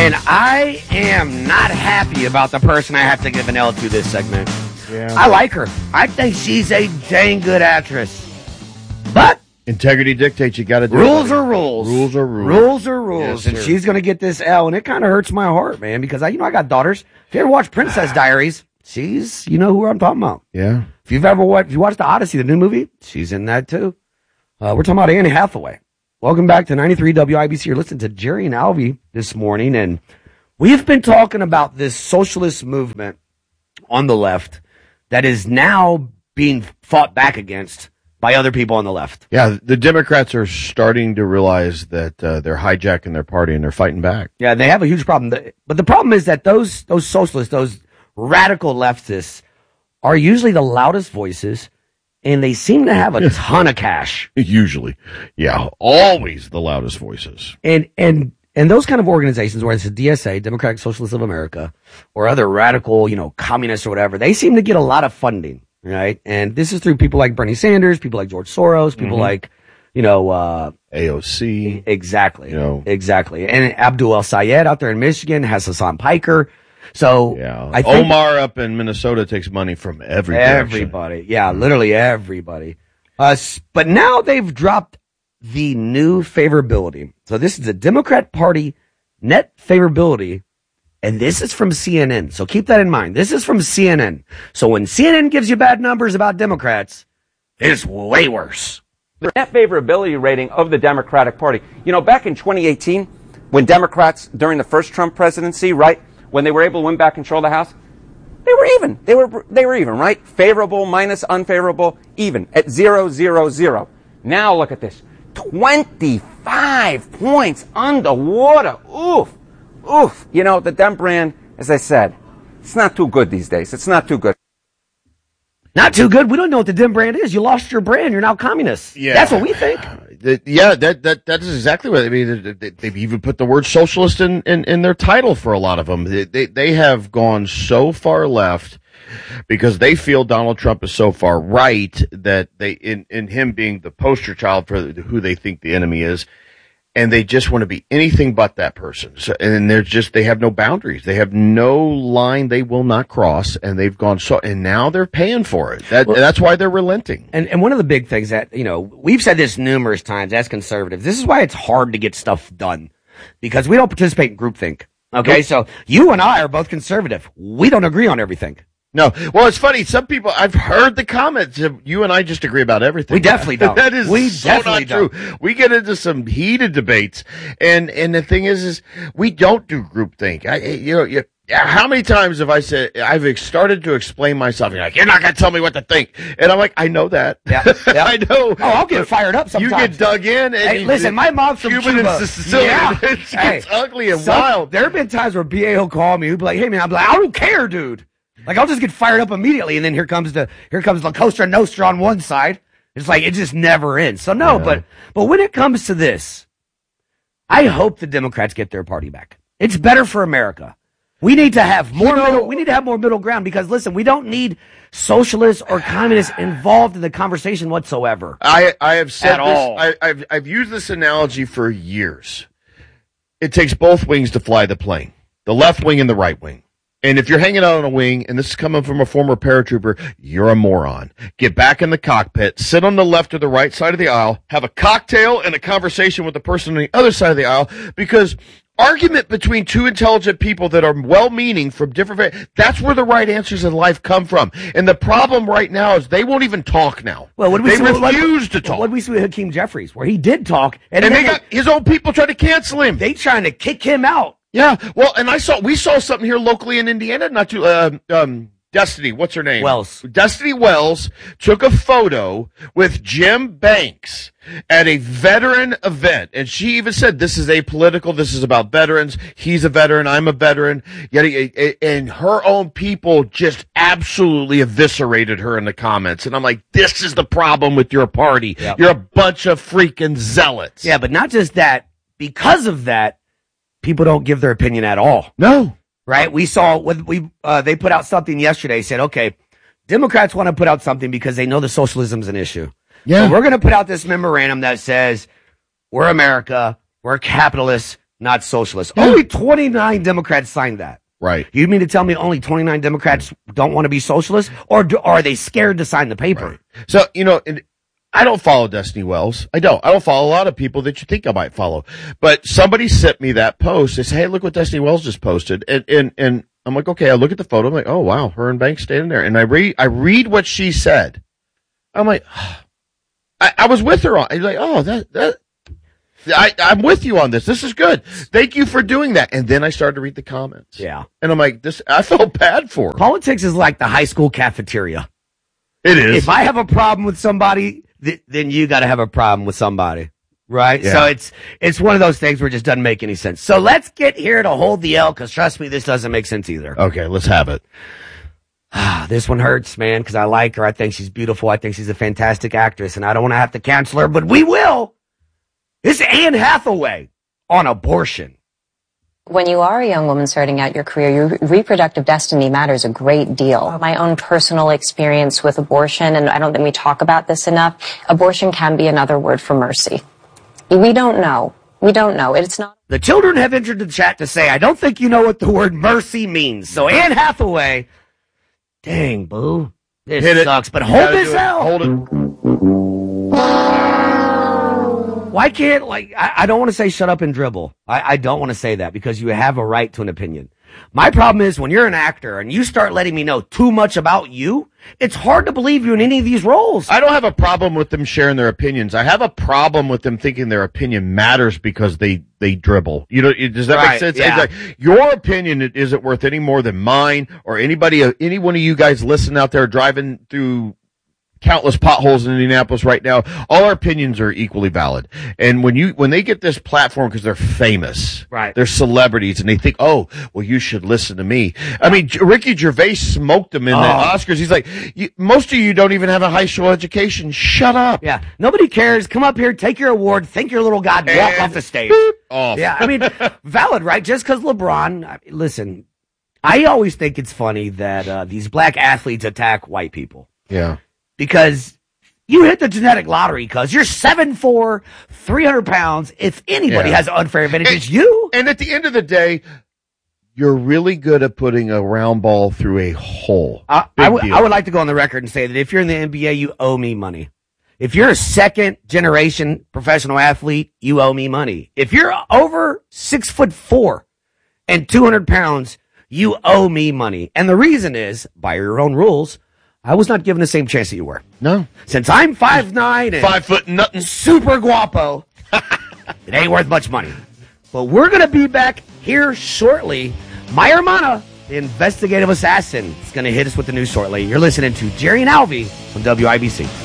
And I am not happy about the person I have to give an L to this segment. Yeah. I like her. I think she's a dang good actress. But integrity dictates you got to do rules are rules. Rules are rules. Rules are rules. Yes, and she's going to get this L, and it kind of hurts my heart, man, because I got daughters. If you ever watch Princess Diaries, she's, you know who I'm talking about. Yeah. If you watched The Odyssey, the new movie, she's in that too. We're talking about Anne Hathaway. Welcome back to 93 WIBC. You're listening to Jerry and Alvy this morning, and we've been talking about this socialist movement on the left that is now being fought back against by other people on the left. Yeah, the Democrats are starting to realize that they're hijacking their party and they're fighting back. Yeah, they have a huge problem. But the problem is that those socialists, those radical leftists, are usually the loudest voices, and they seem to have a ton of cash. Usually. Yeah, always the loudest voices. And those kind of organizations, whether it's the DSA, Democratic Socialists of America, or other radical, communists or whatever, they seem to get a lot of funding. Right. And this is through people like Bernie Sanders, people like George Soros, people like, AOC. Exactly. Exactly. And Abdul El Sayed out there in Michigan has Hassan Piker. So yeah. I think Omar up in Minnesota takes money from everybody. Yeah, literally everybody. But now they've dropped the new favorability. So this is the Democrat Party net favorability. And this is from CNN. So keep that in mind. This is from CNN. So when CNN gives you bad numbers about Democrats, it's way worse. The net favorability rating of the Democratic Party. Back in 2018, when Democrats, during the first Trump presidency, right, when they were able to win back control of the House, they were even. They were even, right? Favorable minus unfavorable, even at 0-0-0. Now look at this. 25 points underwater. Oof. Oof. The Dem brand, as I said, it's not too good these days. It's not too good. Not too good? We don't know what the Dem brand is. You lost your brand. You're now communists. Yeah. That's what we think. That is exactly what I mean. They've even put the word socialist in their title for a lot of them. They have gone so far left because they feel Donald Trump is so far right that in him being the poster child for who they think the enemy is. And they just want to be anything but that person. So, and they have no boundaries. They have no line they will not cross. And they've gone and now they're paying for it. That's why they're relenting. And one of the big things that, we've said this numerous times as conservatives, this is why it's hard to get stuff done. Because we don't participate in groupthink. Okay. Nope. So you and I are both conservative. We don't agree on everything. No. Well, it's funny. Some people, I've heard the comments. You and I just agree about everything. We definitely don't. That is not true. We get into some heated debates. And the thing is we don't do groupthink. How many times have I said, I've started to explain myself. You're like, you're not going to tell me what to think. And I'm like, I know that. Yeah. I know. Oh, I'll get fired up sometimes. You get dug in. And listen, my mom's from Cuban Cuba. And Sicilian. Yeah. It's ugly and wild. There have been times where BA will call me. He'll be like, hey, man, I'm like, I don't care, dude. Like, I'll just get fired up immediately, and then here comes La Cosa Nostra on one side. It's like, it just never ends. So no, but when it comes to this, I hope the Democrats get their party back. It's better for America. We need to have more middle ground because listen, we don't need socialists or communists involved in the conversation whatsoever. I have said this. I've used this analogy for years. It takes both wings to fly the plane, the left wing and the right wing. And if you're hanging out on a wing, and this is coming from a former paratrooper, you're a moron. Get back in the cockpit, sit on the left or the right side of the aisle, have a cocktail and a conversation with the person on the other side of the aisle, because argument between two intelligent people that are well-meaning from different, that's where the right answers in life come from. And the problem right now is they won't even talk now. Well, they refuse to talk. What did we see with Hakeem Jeffries, where he did talk, and they got his own people trying to cancel him. They trying to kick him out. Yeah, well, and we saw something here locally in Indiana, not too, Destiny, what's her name? Wells. Destiny Wells took a photo with Jim Banks at a veteran event, and she even said, this is apolitical, this is about veterans, he's a veteran, I'm a veteran, and her own people just absolutely eviscerated her in the comments, and I'm like, this is the problem with your party. Yep. You're a bunch of freaking zealots. Yeah, but not just that, because of that, people don't give their opinion at all. No. Right? We saw they put out something yesterday, said, okay, Democrats want to put out something because they know the socialism's an issue. Yeah. So we're going to put out this memorandum that says, we're America, we're capitalists, not socialist. Only 29 Democrats signed that. Right. You mean to tell me only 29 Democrats don't want to be socialists, or are they scared to sign the paper? Right. So, I don't follow Destiny Wells. I don't follow a lot of people that you think I might follow. But somebody sent me that post. They said, hey, look what Destiny Wells just posted. And I'm like, okay, I look at the photo. I'm like, oh, wow, her and Banks standing there. And I read what she said. I'm like, I was with her on. I'm like, oh, I'm with you on this. This is good. Thank you for doing that. And then I started to read the comments. Yeah. And I'm like, I felt bad for her. Politics is like the high school cafeteria. It is. If I have a problem with somebody, then you got to have a problem with somebody. Right? Yeah. So it's one of those things where it just doesn't make any sense. So let's get here to hold the L, because trust me, this doesn't make sense either. Okay, let's have it. This one hurts, man, because I like her. I think she's beautiful. I think she's a fantastic actress, and I don't want to have to cancel her, but we will. This is Anne Hathaway on abortion. When you are a young woman starting out your career, your reproductive destiny matters a great deal. My own personal experience with abortion, and I don't think we talk about this enough, abortion can be another word for mercy. We don't know. It's not. The children have entered the chat to say, I don't think you know what the word mercy means. So Anne Hathaway, dang, boo. This sucks, but hold this L. Hold it. Why can't, I don't want to say shut up and dribble. I don't want to say that, because you have a right to an opinion. My problem is when you're an actor and you start letting me know too much about you, it's hard to believe you in any of these roles. I don't have a problem with them sharing their opinions. I have a problem with them thinking their opinion matters because they dribble. Does that make sense? Yeah. It's like, your opinion isn't worth any more than mine or any one of you guys listening out there driving through countless potholes in Indianapolis right now. All our opinions are equally valid. And when they get this platform because they're famous, right? They're celebrities, and they think, oh, well, you should listen to me. I mean, Ricky Gervais smoked them in the Oscars. He's like, most of you don't even have a high school education. Shut up. Yeah. Nobody cares. Come up here, take your award, thank your little God, and walk off the stage. Off. Yeah. I mean, valid, right? Just because LeBron, listen, I always think it's funny that these black athletes attack white people. Yeah. Because you hit the genetic lottery, because you're 7'4", 300 pounds. If anybody has an unfair advantage, it's you. And at the end of the day, you're really good at putting a round ball through a hole. I would like to go on the record and say that if you're in the NBA, you owe me money. If you're a second-generation professional athlete, you owe me money. If you're over 6'4" and 200 pounds, you owe me money. And the reason is, by your own rules, I was not given the same chance that you were. No. Since I'm 5'9" and 5 foot nothing, super guapo, it ain't worth much money. But we're going to be back here shortly. My Hermana, the investigative assassin, is going to hit us with the news shortly. You're listening to Jerry and Alvy on WIBC.